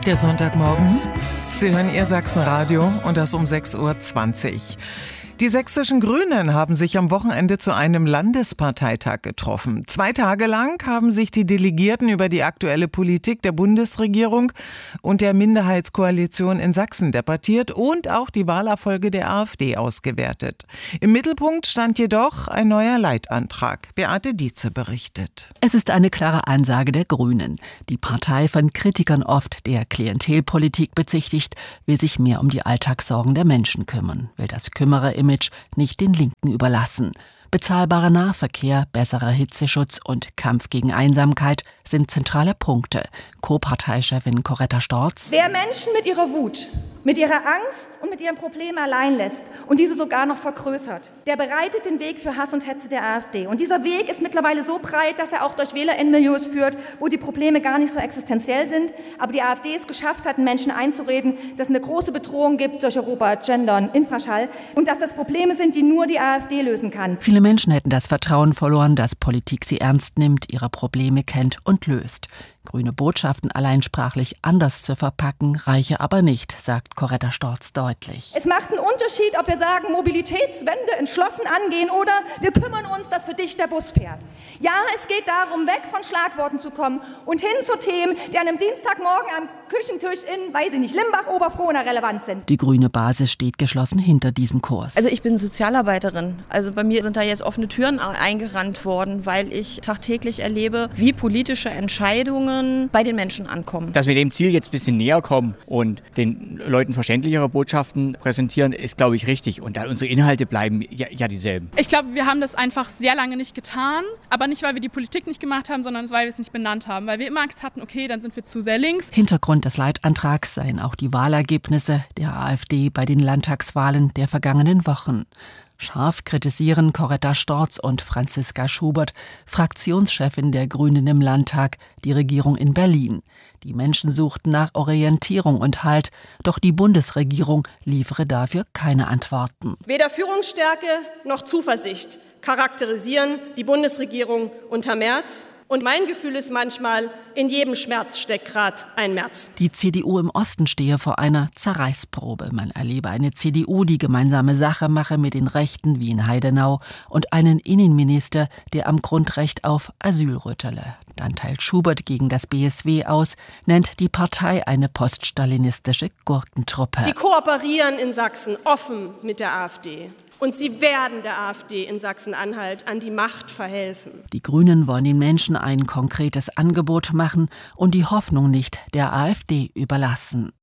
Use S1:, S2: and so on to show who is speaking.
S1: Der Sonntagmorgen. Sie hören Ihr Sachsenradio und das um 6.20 Uhr. Die sächsischen Grünen haben sich am Wochenende zu einem Landesparteitag getroffen. 2 Tage lang haben sich die Delegierten über die aktuelle Politik der Bundesregierung und der Minderheitskoalition in Sachsen debattiert und auch die Wahlerfolge der AfD ausgewertet. Im Mittelpunkt stand jedoch ein neuer Leitantrag. Beate Dietze berichtet.
S2: Es ist eine klare Ansage der Grünen. Die Partei, von Kritikern oft der Klientelpolitik bezichtigt, will sich mehr um die Alltagssorgen der Menschen kümmern, will das Kümmerer-Image nicht den Linken überlassen. Bezahlbarer Nahverkehr, besserer Hitzeschutz und Kampf gegen Einsamkeit sind zentrale Punkte. Co-Parteichefin Coretta Storz:
S3: Wer Menschen mit ihrer Wut, mit ihrer Angst und mit ihren Problemen allein lässt und diese sogar noch vergrößert, der bereitet den Weg für Hass und Hetze der AfD. Und dieser Weg ist mittlerweile so breit, dass er auch durch WählerInnen-Milieus führt, wo die Probleme gar nicht so existenziell sind. Aber die AfD es geschafft hat, den Menschen einzureden, dass es eine große Bedrohung gibt durch Europa, Gendern, Infraschall und dass das Probleme sind, die nur die AfD lösen kann.
S2: Viele Menschen hätten das Vertrauen verloren, dass Politik sie ernst nimmt, ihre Probleme kennt und löst. Grüne Botschaften alleinsprachlich anders zu verpacken, reiche aber nicht, sagt Coretta Storz deutlich.
S3: Es macht einen Unterschied, ob wir sagen, Mobilitätswende entschlossen angehen oder wir kümmern uns, dass für dich der Bus fährt. Ja, es geht darum, weg von Schlagworten zu kommen und hin zu Themen, die an einem Dienstagmorgen am Küchentisch in, weiß ich nicht, Limbach, Oberfrohna relevant sind.
S2: Die grüne Basis steht geschlossen hinter diesem Kurs.
S4: Also ich bin Sozialarbeiterin. Also bei mir sind da jetzt offene Türen eingerannt worden, weil ich tagtäglich erlebe, wie politische Entscheidungen bei den Menschen ankommen.
S5: Dass wir dem Ziel jetzt ein bisschen näher kommen und den Leuten verständlichere Botschaften präsentieren, ist, glaube ich, richtig. Und unsere Inhalte bleiben ja dieselben.
S6: Ich glaube, wir haben das einfach sehr lange nicht getan. Aber nicht, weil wir die Politik nicht gemacht haben, sondern weil wir es nicht benannt haben. Weil wir immer Angst hatten, okay, dann sind wir zu sehr links.
S2: Hintergrund des Leitantrags seien auch die Wahlergebnisse der AfD bei den Landtagswahlen der vergangenen Wochen. Scharf kritisieren Coretta Storz und Franziska Schubert, Fraktionschefin der Grünen im Landtag, die Regierung in Berlin. Die Menschen suchten nach Orientierung und Halt, doch die Bundesregierung liefere dafür keine Antworten.
S7: Weder Führungsstärke noch Zuversicht charakterisieren die Bundesregierung unter Merz. Und mein Gefühl ist manchmal, in jedem Schmerz steckt gerade ein Merz.
S2: Die CDU im Osten stehe vor einer Zerreißprobe. Man erlebe eine CDU, die gemeinsame Sache mache mit den Rechten wie in Heidenau und einen Innenminister, der am Grundrecht auf Asyl rüttele. Dann teilt Schubert gegen das BSW aus, nennt die Partei eine poststalinistische Gurkentruppe.
S7: Sie kooperieren in Sachsen offen mit der AfD. Und sie werden der AfD in Sachsen-Anhalt an die Macht verhelfen.
S2: Die Grünen wollen den Menschen ein konkretes Angebot machen und die Hoffnung nicht der AfD überlassen.